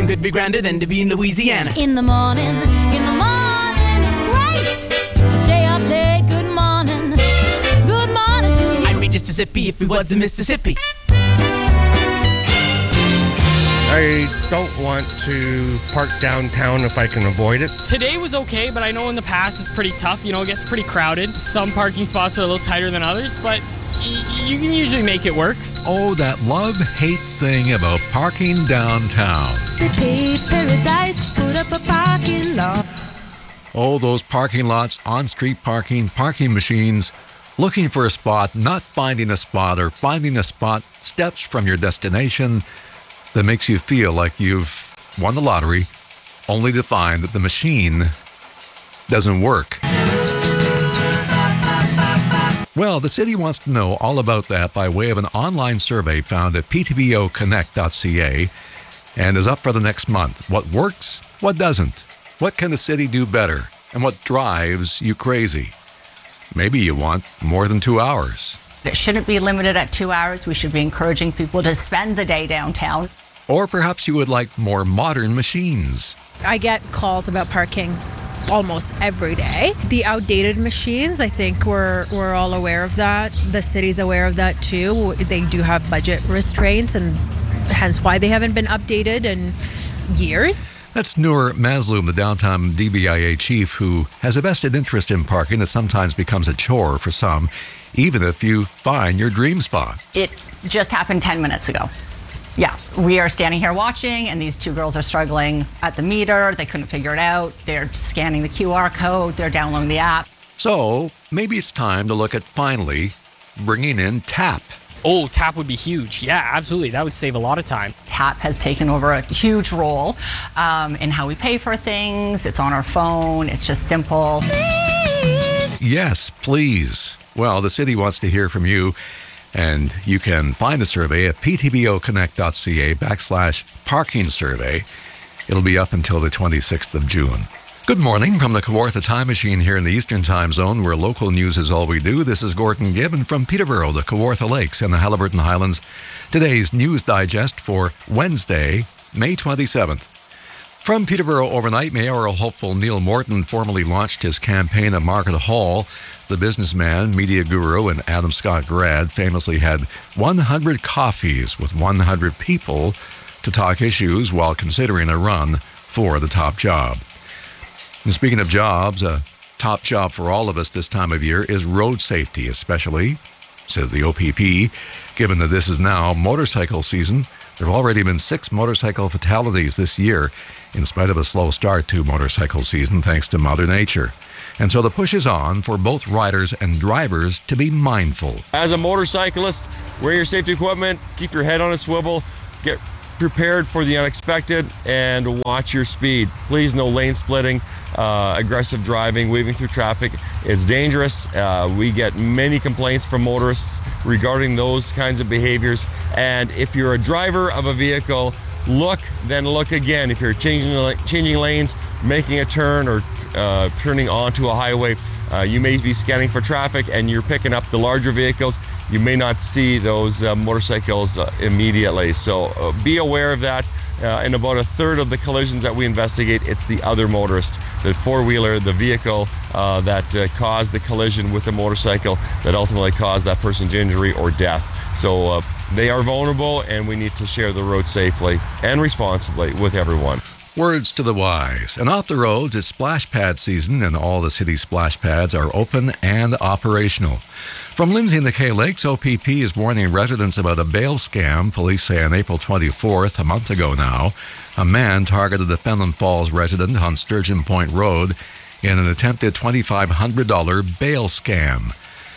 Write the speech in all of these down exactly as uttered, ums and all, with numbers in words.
Nothing could be grander than to be in Louisiana. In the morning, in the morning, it's great to stay up late. Good morning, good morning to you. I'd be just as hippie if we was in Mississippi. I don't want to park downtown if I can avoid it. Today was okay, but I know in the past it's pretty tough. You know, it gets pretty crowded. Some parking spots are a little tighter than others, but y- you can usually make it work. Oh, that love-hate thing about parking downtown. The Dave Paradise put up a parking lot. Oh, those parking lots, on-street parking, parking machines, looking for a spot, not finding a spot, or finding a spot steps from your destination that makes you feel like you've won the lottery, only to find that the machine doesn't work. Well, the city wants to know all about that by way of an online survey found at p t b o connect dot c a and is up for the next month. What works? What doesn't? What can the city do better? And what drives you crazy? Maybe you want more than two hours. It shouldn't be limited at two hours. We should be encouraging people to spend the day downtown. Or perhaps you would like more modern machines. I get calls about parking almost every day. The outdated machines, I think we're we're all aware of that. The city's aware of that too. They do have budget restraints, and hence why they haven't been updated in years. That's Noor Mazloum, the downtown D B I A chief, who has a vested interest in parking that sometimes becomes a chore for some, even if you find your dream spot. It just happened ten minutes ago. Yeah, we are standing here watching, and these two girls are struggling at the meter. They couldn't figure it out. They're scanning the Q R code. They're downloading the app. So maybe it's time to look at finally bringing in TAP. Oh, TAP would be huge. Yeah, absolutely. That would save a lot of time. TAP has taken over a huge role um, in how we pay for things. It's on our phone. It's just simple. Yes, please. Well, the city wants to hear from you, and you can find the survey at p t b o connect dot c a backslash parking survey. It'll be up until the twenty-sixth of June. Good morning from the Kawartha Time Machine here in the Eastern Time Zone, where local news is all we do. This is Gordon Gibbon from Peterborough, the Kawartha Lakes, and the Haliburton Highlands. Today's News Digest for Wednesday, May twenty-seventh. From Peterborough overnight, mayoral hopeful Neil Morton formally launched his campaign at Market Hall. The businessman, media guru, and Adam Scott grad famously had one hundred coffees with one hundred people to talk issues while considering a run for the top job. And speaking of jobs, a top job for all of us this time of year is road safety, especially, says the O P P. Given that this is now motorcycle season, there have already been six motorcycle fatalities this year, in spite of a slow start to motorcycle season thanks to Mother Nature. And so the push is on for both riders and drivers to be mindful. As a motorcyclist, wear your safety equipment, keep your head on a swivel, get prepared for the unexpected, and watch your speed. Please, no lane splitting, uh, aggressive driving, weaving through traffic. It's dangerous. Uh, we get many complaints from motorists regarding those kinds of behaviors. And if you're a driver of a vehicle, look, then look again. If you're changing changing lanes, making a turn, or uh, turning onto a highway, uh, you may be scanning for traffic and you're picking up the larger vehicles. You may not see those uh, motorcycles uh, immediately. So uh, be aware of that. Uh, in about a third of the collisions that we investigate, it's the other motorist, the four-wheeler, the vehicle uh, that uh, caused the collision with the motorcycle that ultimately caused that person's injury or death. So uh, they are vulnerable, and we need to share the road safely and responsibly with everyone. Words to the wise. And off the roads, it's splash pad season, and all the city's splash pads are open and operational. From Lindsay and the Kay Lakes, O P P is warning residents about a bail scam. Police say on April twenty-fourth, a month ago now, a man targeted a Fenelon Falls resident on Sturgeon Point Road in an attempted twenty-five hundred dollars bail scam.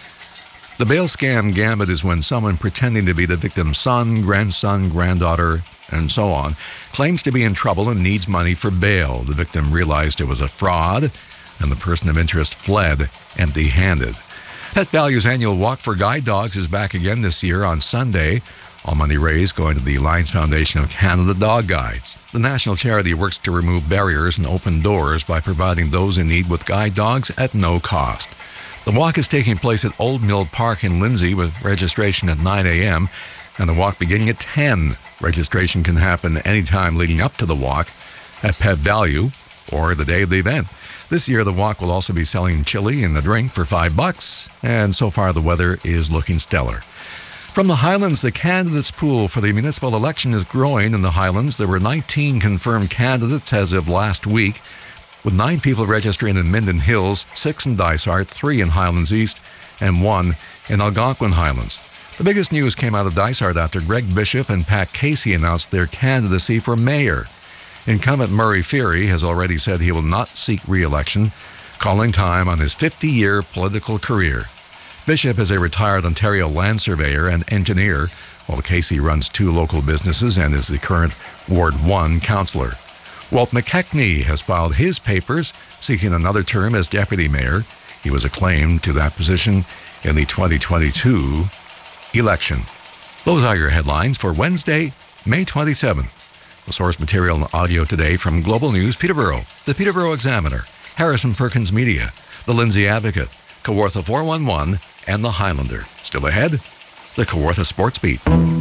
The bail scam gambit is when someone pretending to be the victim's son, grandson, granddaughter, and so on, claims to be in trouble and needs money for bail. The victim realized it was a fraud, and the person of interest fled empty-handed. Pet Value's annual Walk for Guide Dogs is back again this year on Sunday. All money raised going to the Lions Foundation of Canada Dog Guides. The national charity works to remove barriers and open doors by providing those in need with guide dogs at no cost. The walk is taking place at Old Mill Park in Lindsay with registration at nine a.m. and the walk beginning at ten. Registration can happen anytime leading up to the walk at Pet Value or the day of the event. This year, the walk will also be selling chili and a drink for five bucks, and so far the weather is looking stellar. From the Highlands, the candidates pool for the municipal election is growing in the Highlands. There were nineteen confirmed candidates as of last week, with nine people registering in Minden Hills, six in Dysart, three in Highlands East, and one in Algonquin Highlands. The biggest news came out of Dysart after Greg Bishop and Pat Casey announced their candidacy for mayor. Incumbent Murray Feary has already said he will not seek re-election, calling time on his fifty-year political career. Bishop is a retired Ontario land surveyor and engineer, while Casey runs two local businesses and is the current Ward one councillor. Walt McKechnie has filed his papers seeking another term as deputy mayor. He was acclaimed to that position in the twenty twenty-two election. Those are your headlines for Wednesday, May twenty-seventh. The source material and audio today from Global News Peterborough, the Peterborough Examiner, Harrison Perkins Media, the Lindsay Advocate, Kawartha four one one, and the Highlander. Still ahead, the Kawartha Sports Beat.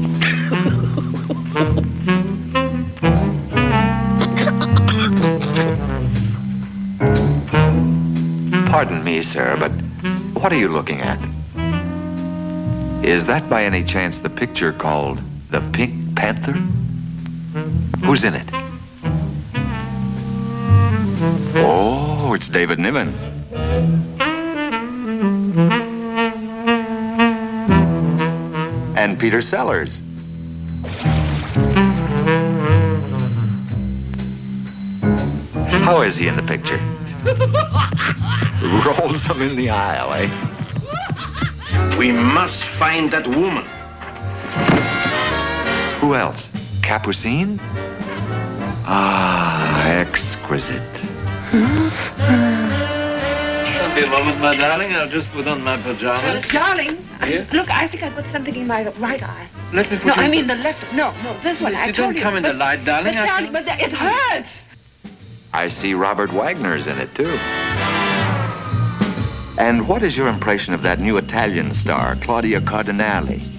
Pardon me, sir, but what are you looking at? Is that by any chance the picture called The Pink Panther? Who's in it? Oh, it's David Niven. And Peter Sellers. How is he in the picture? Rolls him in the aisle, eh? We must find that woman. Who else? Capucine? Ah, exquisite. Be a moment, my darling. I'll just put on my pajamas. Uh, darling, Yeah? look, I think I put something in my right eye. Let me put No, you I in- mean the left. No, no, this one. I You told don't you. come in the but- light, darling. But, I darling, but it hurts. I see Robert Wagner's in it, too. And what is your impression of that new Italian star, Claudia Cardinale?